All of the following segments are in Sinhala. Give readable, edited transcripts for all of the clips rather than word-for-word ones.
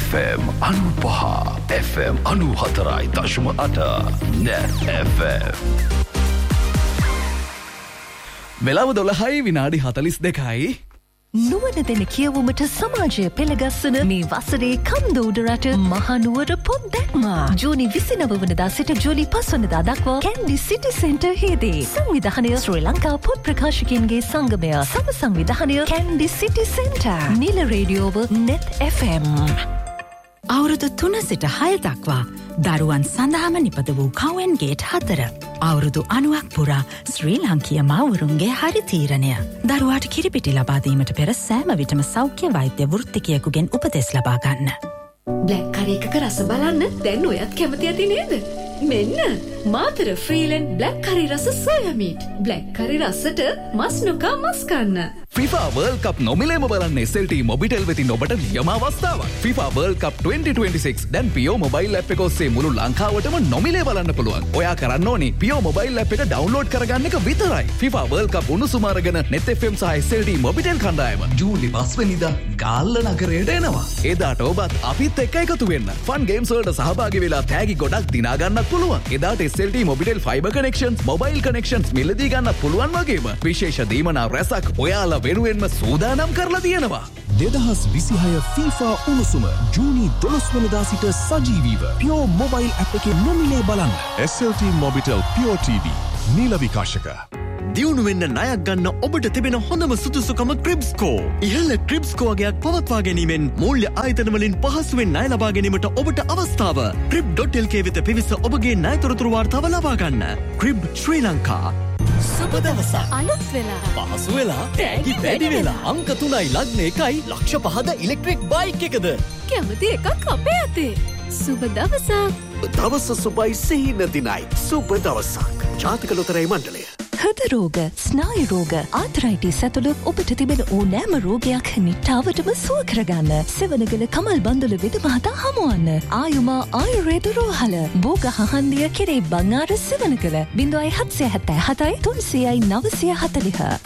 FM 95 FM 94.8 Net FM වෙලාව 12යි විනාඩි 42යි නුවණ දෙන කියවුමට සමාජය පෙළගස්සන මේ වසරේ කන්දෝඩරට මහනුවර පොත් දැක්මා. ජූනි 29 වනදා සිට ජූලි 5 වනදා දක්වා කැන්ඩි සිටි සෙන්ටර් හේදී. සංවිධානය ශ්‍රී ලංකා පොත් ප්‍රකාශකයන්ගේ සංගමය. සම සංවිධානය කැන්ඩි සිටි සෙන්ටර්. නිල රේඩියෝව net FM. අවුරුදු 3 සිට 6 දක්වා දරුවන් සඳහාම නිපද වූ කවෙන් ගේට් 4. අවුරුදු 90ක් පුරා ශ්‍රී ලාංකීය මව්වරුන්ගේ හරි තීරණය. දරුවාට කිරිපිටි ලබා දීමට පෙර සෑම විටම සෞඛ්‍ය වෛද්‍ය වෘත්තිකයෙකුගෙන් උපදෙස් ලබා ගන්න. බ්ලැක් කරි එකක රස බලන්න දැන් ඔයත් කැමති ඇති නේද? මෙන්න මාතර ෆ්‍රීලන්ඩ් බ්ලැක් කරි රස සෝයා මීට්. බ්ලැක් කරි රසට මස් නොකා මස් කන්න. FIFA World Cup නොමිලේම බලන්න SLT මොබිටෙල් වෙතින් ඔබට නියම අවස්ථාවක්. FIFA World Cup 2026 දැන් පියෝ මොබයිල් ඇප් එක ඔස්සේ මුළු ලංකාවටම නොමිලේ බලන්න පුළුවන්. ඔයා කරන්න ඕනේ පියෝ මොබයිල් ඇප් එක ඩවුන්ලෝඩ් කරගන්න එක විතරයි. FIFA World Cup උණුසුම අරගෙන Net FM සහ SLT මොබිටෙල් කණ්ඩායම ජූලි 5 වෙනිදා ගාල්ල නගරයට එනවා. එදාට ඔබත් අපිත් එක්ක එකතු වෙන්න. ෆන් ගේම්ස් වලට සහභාගී වෙලා තෑගි ගොඩක් දිනා ගන්නත් පුළුවන්. එදාට SLT Mobitel fibre connections, mobile connections මිලදී ගන්නත් පුළුවන් වගේම විශේෂ දීමනා රැසක් ඔයාලා වෙනුවෙන්ම සූදානම් කරලා තියෙනවා. 2026 FIFA උණුසුම ජූනි 12 වෙනිදා සිට සජීවීව Pure Mobile app එකේ නොමිලේ බලන්න. SLT Mobitel Pure TV නිල විකාශක. දියුණු වෙන්න ණයක් ගන්න ඔබට තිබෙන හොඳම සුදුසුකම ක්‍රිබ්ස්කෝ. ඉහළ ක්‍රිබ්ස්කෝ වගේක් පවත්වා ගැනීමෙන් මූල්‍ය ආයතන වලින් පහසුවෙන් ණය ලබා ගැනීමට ඔබට අවස්ථාව. crib.lk වෙත පිවිස ඔබගේ ණය තොරතුරු වාර්තාව ලබා ගන්න. ක්‍රිබ් ශ්‍රී ලංකා. සුබ දවසක්. අලුත් වෙලා. පහසු වෙලා. තෑගි වැඩි වෙලා. අංක 3යි ලග්න 1යි ලක්ෂ 5ද ඉලෙක්ට්‍රික් බයික් එකද. කැමති එකක් අපේ අතේ. සුබ දවසක්. දවස සුබයි සිහින දිනයි. සුබ දවසක්. ජාතික ලොතරැයි මණ්ඩලය. හෘද රෝග, ස්නායු රෝග, ආතරයිටිස් ඇතුළු ඔබට තිබෙන ඕනෑම රෝගයක් නිට්ටාවටම සුව කරගන්න සෙවණගල කමල් බන්දුල වෙද මහතා හමුවන්න. ආයුමා ආයුර්වේද රෝහල බෝග හහන්දිය කෙරේ බංආර සෙවණගල 0777 300 940.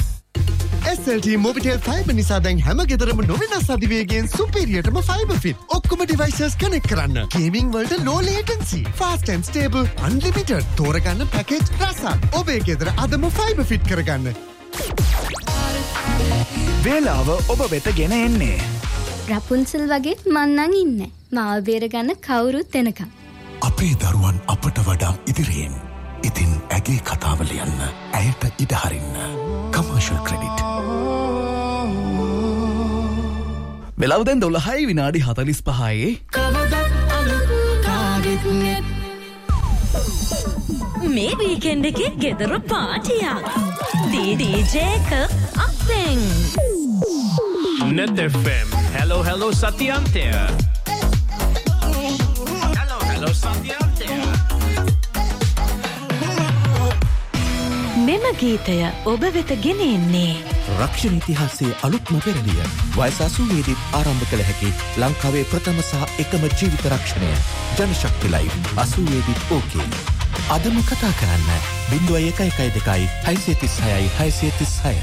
SLT Mobitel Fiber නිසා දැන් හැම ගෙදරම නොවෙනස් අධිවේගයෙන් සුපීරියර්ටම ෆයිබර් ෆිට. ඔක්කොම ඩිවයිසස් කනෙක්ට් කරන්න. ගේමින් වලට low latency, fast and stable, unlimited. තෝරගන්න පැකේජ් රසක්. ඔබේ ගෙදර අදම ෆයිබර් ෆිට කරගන්න. වේලාව ඔබ වෙත ගෙන එන්නේ. රපුන්සල් වගේ මන්නන් ඉන්නේ. මාව බේරගන්න කවුරුත් එනකම්. අපේ දරුවන් අපට වඩා ඉදිරියෙන්. ඉතින් ඇගේ කතාව ලියන්න. ඇයට ඉඩ හරින්න. Commercial credit. වෙලාව දැන් 12යි විනාඩි 45යි. මේ වීකෙන්ඩ් එකේ ගෙදර පාටියක්. DJ එක අපෙන්. Net FM. Hello Satyantya. Hello Satyantya. මෙම ගීතය ඔබ වෙත ගෙන එන්නේ රක්ෂණ ඉතිහාසයේ අලුත්ම පෙරළිය. වයස 80 දී ආරම්භ කළ හැකි ලංකාවේ ප්‍රථම සහ එකම ජීවිත රක්ෂණය. ජනශක්ති ලයිව් 80 දී ඕකේ. අදම කතා කරන්න 0112 636 636.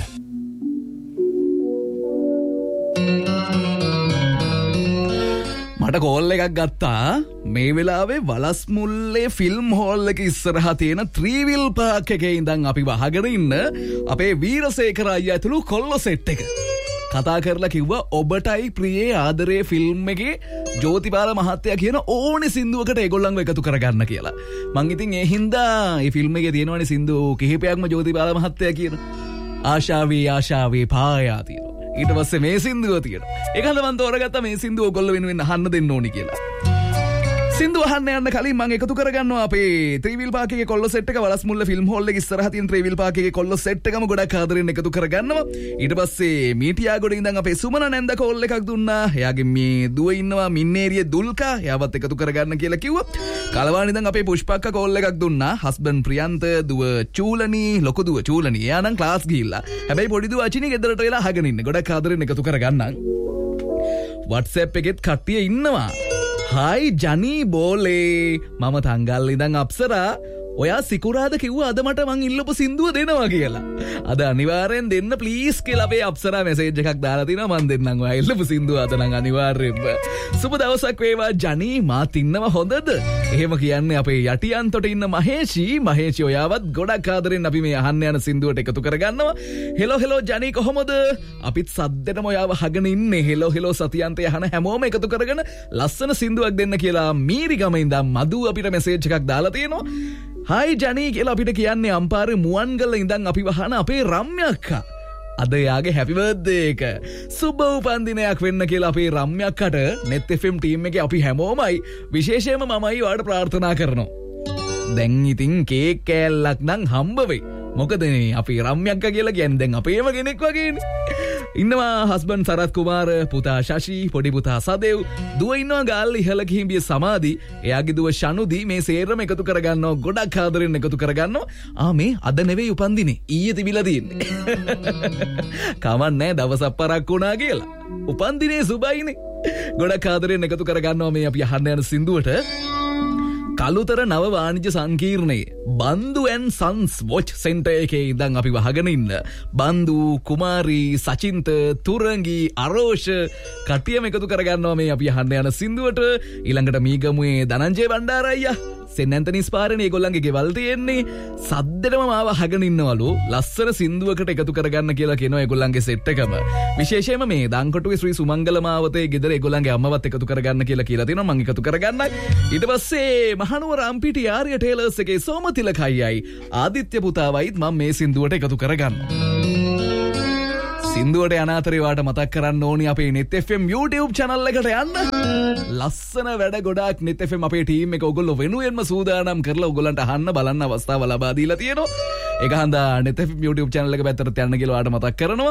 මට කෝල් එකක් ගත්තා මේ වෙලාවේ වලස් මුල්ලේ ෆිල්ම් හෝල් එක ඉස්සරහා තියෙන ත්‍රීවිල් පාක් එකේ ඉඳන් අපි වහගෙන ඉන්න අපේ වීරසේකර අයියා ඇතුළු කොල්ලෝ සෙට් එක කතා කරලා කිව්වා ඔබටයි ප්‍රියේ ආදරේ ෆිල්ම් එකේ ජෝතිපාල මහත්තයා කියන ඕනේ සින්දුවකට ඒගොල්ලන්ව එකතු කරගන්න කියලා. මං ඉතින් ඒ හින්දා මේ ෆිල්ම් එකේ තියෙනවනේ සින්දු කිහිපයක්ම ජෝතිපාල මහත්තයා කියන ආශාවේ පායා තියෙනවා. ඊට පස්සේ මේ සින්දුව තියෙනවා. ඒකද මම තෝරගත්තා මේ සින්දුව ඔයගොල්ලෝ වෙනුවෙන් අහන්න දෙන්න ඕනි කියලා. සින්දුව අහන්න යන්න කලින් මම එකතු කරගන්නවා අපේ ත්‍රිවිල් පාක් එකේ කොල්ල සෙට් එක වලස් මුල්ල ෆිල්ම් හෝල් එකේ ඉස්සරහ තියෙන ත්‍රිවිල් පාක් එකේ කොල්ල සෙට් එකම ගොඩක් ආදරෙන් එකතු කරගන්නවා. ඊට පස්සේ මීටියා ගොඩ ඉඳන් අපේ සුමන නැන්ද කෝල් එකක් දුන්නා. එයාගේ මේ දුව ඉන්නවා මින්නේරිය දුල්කා. එයාවත් එකතු කරගන්න කියලා කිව්වා. කලවාණ ඉඳන් අපේ පුෂ්පක්ක කෝල් එකක් දුන්නා. හස්බන්ඩ් ප්‍රියන්ත, දුව චූලනි, ලොකු දුව චූලනි. එයා නම් ක්ලාස් ගිහිල්ලා. හැබැයි පොඩි දුව අචිනි ගෙදරට වෙලා අහගෙන ඉන්නේ. ගොඩක් ආදරෙන් එකතු කරගන්නම්. WhatsApp එකෙත් කට්ටිය ඉන්නවා. හයි ජනී බෝලේ මම තංගල් ඉඳන් අප්සරා ඔයා සිකුරාද කිව්වා අද මට මං ඉල්ලපු සින්දුව දෙනවා කියලා. අද අනිවාර්යෙන් දෙන්න ප්ලීස් කියලා අපේ අප්සරා මෙසේජ් එකක් දාලා තිනවා මං දෙන්නම් ඔයා ඉල්ලපු සින්දුව අද නම් අනිවාර්යෙන්ම. සුබ දවසක් වේවා ජනී මාත් ඉන්නව හොඳද? එහෙම කියන්නේ අපේ යටියන්තොට ඉන්න මහේෂි ඔයාවත් ගොඩක් ආදරෙන් අපි මේ අහන්න යන සින්දුවට එකතු කරගන්නවා. හෙලෝ ජනී කොහොමද? අපිත් සද්දෙටම ඔයාව අහගෙන ඉන්නේ. හෙලෝ සතියන්තය අහන හැමෝම එකතු කරගෙන ලස්සන සින්දුවක් දෙන්න කියලා මීරිගම ඉඳන් මදු අපිට මෙසේජ් එකක් දාලා තියෙනවා. හයි ජනී කියලා අපිට කියන්නේ අම්පාරේ මුවන්ගල ඉඳන් අපි වහන අපේ රම්‍ය අක්කා. අද යාගේ හැපි බර්ත්ඩේ එක. සුබ උපන්දිනයක් වෙන්න කියලා අපේ රම්‍ය අක්කට net fm ටීම් එකේ අපි හැමෝමයි විශේෂයෙන්ම මමයි ඔයාලට ප්‍රාර්ථනා කරනවා. දැන් ඉතින් කේක් කෑල්ලක් නම් හම්බ වෙයි. මොකද අපි රම්‍ය අක්කා කියලා කියන්නේ දැන් අපේම කෙනෙක් වගේනේ. ඉන්නවා හස්බන්ඩ් සරත් කුමාර, පුතා ශෂි, පොඩි පුතා සදෙව්, දුව ඉන්නවා ගාල්ල ඉහළ කිහිඹිය සමාධි, එයාගේ දුව ශනුදි මේ සේරම එකතු කරගන්නවා. ගොඩක් ආදරෙන් එකතු කරගන්නවා. මේ අද නෙවෙයි උපන්දිනේ, ඊයේ තිබිලා තියෙන්නේ. කමන්නේ දවසක් පරක් වුණා කියලා. උපන්දිනේ සුබයිනේ. ගොඩක් ආදරෙන් එකතු කරගන්නවා මේ අපි අහන්න යන සින්දුවට. කළුතර නව වාණිජ්‍ය සංකීර්ණයේ බන්දු ඇන් සන්ස් වොච් සෙන්ටර් එකේ ඉඳන් අපි වහගෙන ඉන්න බන්දු, කුමාරි, සචින්ත, තුරංගි, අරෝෂ කට්ටියම එකතු කරගන්නවා මේ අපි අහන්න යන සින්දුවට. ඊළඟට මීගමුවේ ධනංජය බණ්ඩාර අයියා, සෙන් ඇන්තනිස් පාරනේ ඒගොල්ලන්ගේ ගෙවල් තියෙන්නේ. සද්දෙටම මාව අහගෙන ඉන්නවලු. ලස්සන සින්දුවකට එකතු කරගන්න කියලා කියනවා ඒගොල්ලන්ගේ සෙට් එකම. විශේෂයෙන්ම මේ දංකොටුවේ ශ්‍රී සුමංගල මාවතේ ගෙදර ඒගොල්ලන්ගේ අම්මවත් එකතු කරගන්න කියලා තියෙනවා. මම එකතු කරගන්නයි. ඊට පස්සේ මහනුවර අම්පිටි ආර්ය ටේලර්ස් එකේ සෝමතිලක අයියයි ආදිත්‍ය පුතාවයිත් මම මේ සින්දුවට එකතු කරගන්නවා. සින්දුවට යන අතරේ වාට මතක් කරන්න ඕනි අපේ net fm YouTube channel එකට යන්න. ලස්සන වැඩ ගොඩාක් net fm අපේ ටීම් එක ඔයගොල්ලෝ වෙනුවෙන්ම සූදානම් කරලා ඔයගොල්ලන්ට අහන්න බලන්න අවස්ථාව ලබා දීලා තියෙනවා. ඒක හන්දා net fm YouTube channel එක පැත්තට යන්න කියලා වාට මතක් කරනවා.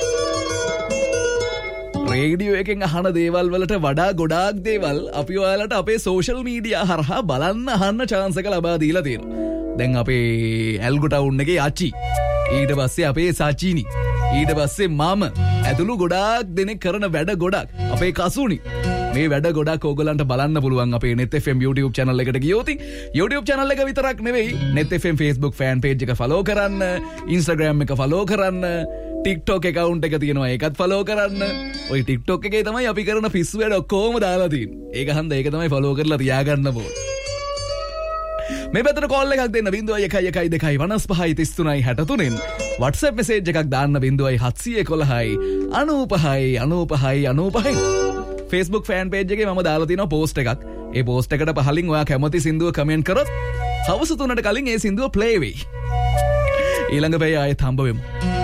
රේඩියෝ එකෙන් අහන දේවල් වලට වඩා ගොඩාක් දේවල් අපි ඔයාලට අපේ සෝෂල් මීඩියා හරහා බලන්න අහන්න chance එක ලබා දීලා තියෙනවා. දැන් අපේ ඇල්ගු ටවුන් එකේ අචි, ඊට පස්සේ අපේ සචිනි, ඊට පස්සේ මම ඇතුළු ගොඩාක් දෙනෙක් කරන වැඩ ගොඩක් අපේ කසුනි. මේ වැඩ ගොඩක් ඕගලන්ට බලන්න පුළුවන් අපේ net fm YouTube channel එකට ගියොත්. YouTube channel එක විතරක් නෙවෙයි, net fm Facebook fan page එක follow කරන්න, Instagram එක follow කරන්න, TikTok account එක තියෙනවා ඒකත් follow කරන්න. ওই TikTok එකේ තමයි අපි කරන පිස්සු වැඩ ඔක්කොම දාලා තියෙන්නේ. ඒක හන්ද ඒක තමයි follow කරලා තියාගන්න ඕනේ. මේ පැත්තට කෝල් එකක් දෙන්න 0112 55 33 63න් WhatsApp message එකක් දාන්න 0711 95 95 95. Facebook fan page එකේ මම දාලා තියෙනවා post එකක්. ඒ post එකට පහලින් ඔයා කැමති සින්දුව comment කරොත් හවස 3ට කලින් ඒ සින්දුව play වෙයි. ඊළඟ පැය ආයෙත් හම්බ වෙමු.